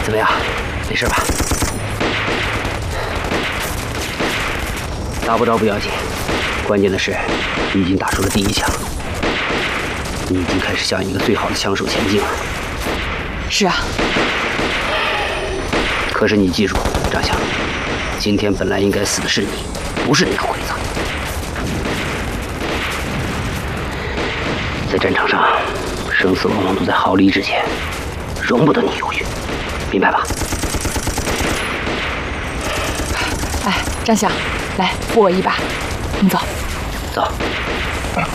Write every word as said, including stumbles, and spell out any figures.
怎么样？没事吧？打不着不要紧，关键的是你已经打出了第一枪，你已经开始向一个最好的枪手前进了。 是啊。 可是你记住，张翔，今天本来应该死的是你，不是那个鬼子。在战场上，生死往往都在毫厘之间，容不得你犹豫，明白吧？ 哎，张翔，来扶我一把，你走。 走。